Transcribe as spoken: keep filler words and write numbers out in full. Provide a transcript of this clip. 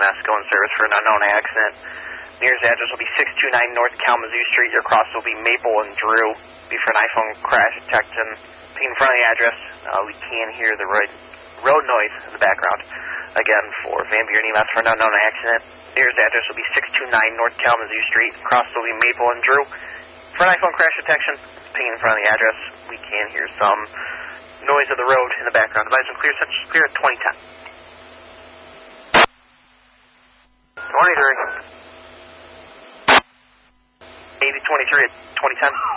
S going service for an unknown accident. Nearest address will be six two nine North Kalamazoo Street. Your cross will be Maple and Drew. Be for an iPhone crash detection. In front of the address, uh, we can hear the road, road noise in the background. Again, for Van Buren E M S for an unknown accident. Nearest address will be six two nine North Kalamazoo Street. Cross will be Maple and Drew. For an iPhone crash detection, ping in front of the address. We can hear some noise of the road in the background. Advise them clear, such clear at twenty ten. twenty-three. eighty twenty-three at twenty ten.